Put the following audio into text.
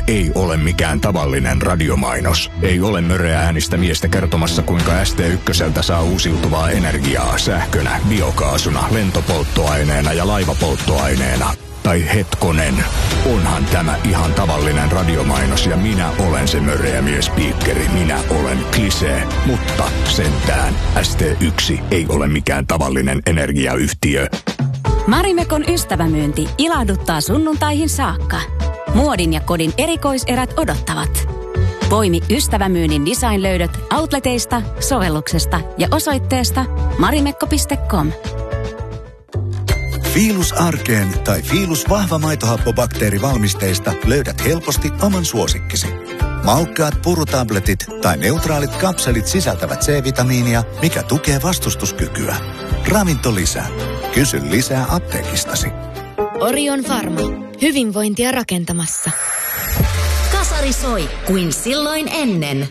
ei ole mikään tavallinen radiomainos. Ei ole möreä äänistä miestä kertomassa, kuinka ST1 saa uusiutuvaa energiaa sähkönä, biokaasuna, lentopolttoaineena ja laivapolttoaineena. Tai hetkonen, onhan tämä ihan tavallinen radiomainos ja minä olen se möreä miespiikkeri. Minä olen Klisee, mutta sentään ST1 ei ole mikään tavallinen energiayhtiö. Marimekon ystävämyynti ilahduttaa sunnuntaihin saakka. Muodin ja kodin erikoiserät odottavat. Poimi ystävämyynnin designlöydöt outleteista, sovelluksesta ja osoitteesta marimekko.com. Fiilus Arkeen tai Fiilus vahva maitohappobakteerivalmisteista löydät helposti oman suosikkisi. Maukkaat purutabletit tai neutraalit kapselit sisältävät C-vitamiinia, mikä tukee vastustuskykyä. Ravinto lisää. Kysy lisää apteekistasi. Orion Pharma. Hyvinvointia rakentamassa. Kasari soi kuin silloin ennen.